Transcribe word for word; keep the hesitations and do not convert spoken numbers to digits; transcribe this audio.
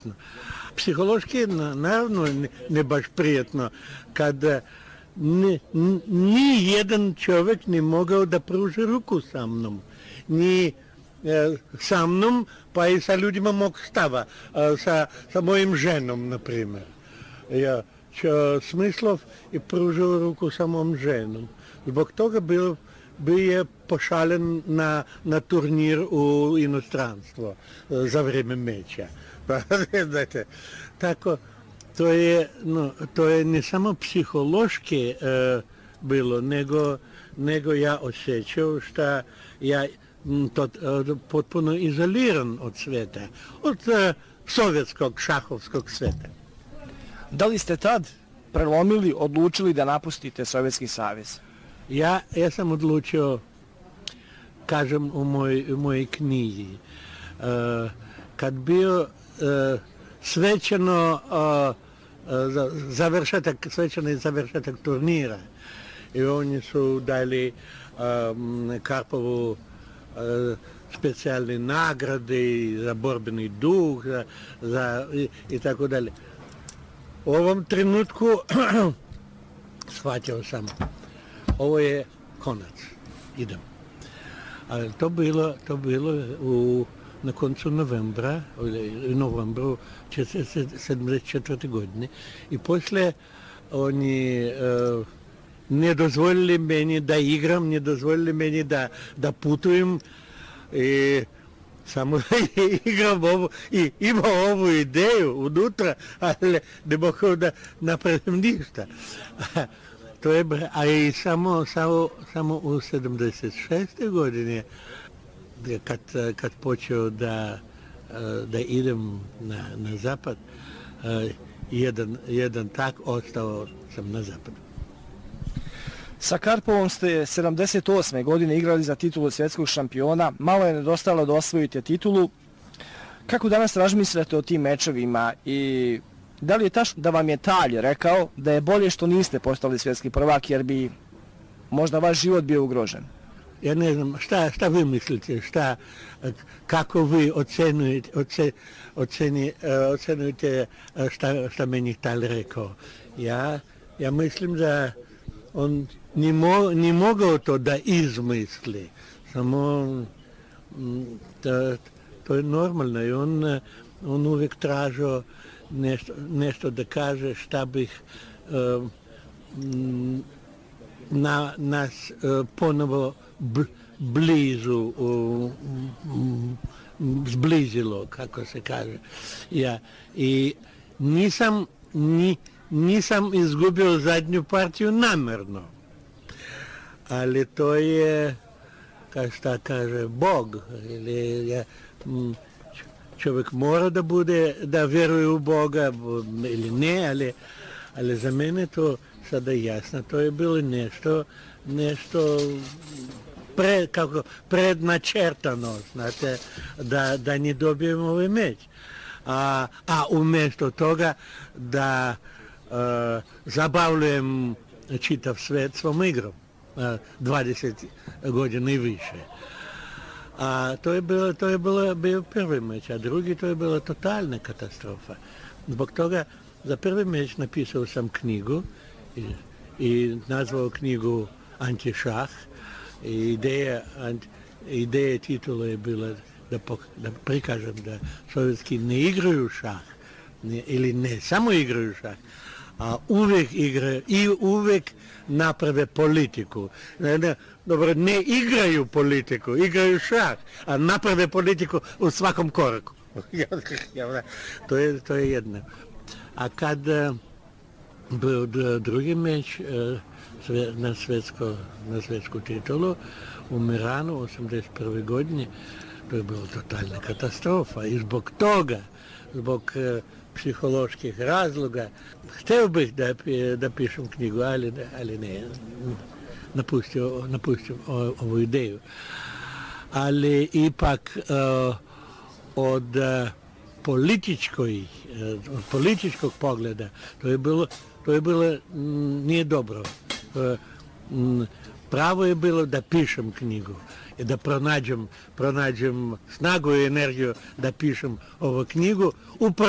Psihološki, naravno, ne baš prijetno, kada ni, ni jedan čovjek ne mogao da pruži ruku sa mnom. Ni e, sa mnom, pa i sa ljudima mog stava, e, sa, sa mojim ženom, na primjer. Ja Smislov i pružio ruku sa mom ženom. Zbog toga bio, bio je pošaljen na, na turnir u inostranstvo za vrijeme meča. Znate, tako, to je, no, to je ne samo psihološki e, bilo, nego, nego ja osjećao što ja to, e, potpuno izoliran od sveta, od e, sovjetskog, šahovskog sveta. Da li ste tad prelomili, odlučili da napustite Sovjetski savez? Ja, ja sam odlučio, kažem u, moj, u mojoj knjigi, e, kad bio e, svečano e, završetak, svečani završetak turnira i oni su dali e, Karpovu e, specijalne nagrade za borbeni duh za, za, i, i tako dalje. U ovom trenutku shvatio sam, ovo je konac, idem. Ali to bilo, to bilo u, na koncu novembra, u novembru sedamdeset četvrte godine i poslije oni uh, ne dozvolili meni da igram, ne dozvolili meni da, da putujem i samo igram ovu i imao ovu ideju unutra, ali ne mogu da napravim ništa. To je, a i samo, samo, samo u sedamdeset šeste godine, kad, kad počeo da, da idem na, na zapad, jedan, jedan tak ostao sam na zapadu. Sa Karpovom ste sedamdeset osme godine igrali za titulu svjetskog šampiona, malo je nedostalo da osvojite titulu. Kako danas razmišljate o tim mečevima i da li je tačno da vam je Talj rekao da je bolje što niste postali svjetski prvak jer bi možda vaš život bio ugrožen? Ja ne znam, šta, šta vi mislite, šta, kako vi ocenujete, oce, oceni, ocenujete šta, šta meni Talj rekao? Ja, ja mislim da on ni, mo, ni mogao to da izmisli, samo to, to je normalno i on, on uvijek tražio nešto, nešto da kaže šta bih uh, na, nas uh, ponovo bl, blizu uh, zblizilo, kako se kaže. Ja, i nisam, ni, nisam izgubio zadnju partiju namjerno, ali to je, kao šta kaže, Bog, ili ja, čovjek mora da bude, da vjeruje u Boga ili ne, ali, ali za mene to sada jasno, to je bilo nešto, nešto pre, kako, prednačertano, znate, da, da ne dobijemo ovaj meč. A, a umjesto toga da uh, zabavljujem čitav svet svom igrom, uh, dvadeset godina i više. A to je bilo, to je bilo, bio prvi meč, a drugi to je bila totalna katastrofa. Zbog toga za prvi meč napisao sam knjigu i, i nazvao knjigu Antišah. I ideja, ant, ideja titula je bila da, pok, da prikažem da sovjetski ne igraju šah, ne, ili ne samo igraju šah, a uvijek igraju i uvijek naprave politiku. Ne, ne, dobro, ne igraju politiku, igraju šah, a naprave politiku u svakom koraku. to, je, to je jedno. A kad bio drugi meč sve, na, svjetsko, na svjetsku titulu u Miranu osamdeset prve godine, to je bila totalna katastrofa i zbog toga, zbog uh, psiholoških razloga, htio bih da, da pišem knjigu, ali, ali ne, napustio, napustio ovu ideju. Ali ipak uh, od, uh, političkoj, uh, od političkog pogleda to je bilo, to je bilo m, nije dobro. Uh, m, pravo je bilo da pišem knjigu i da pronađem, pronađem snagu i energiju da pišem ovu knjigu upravo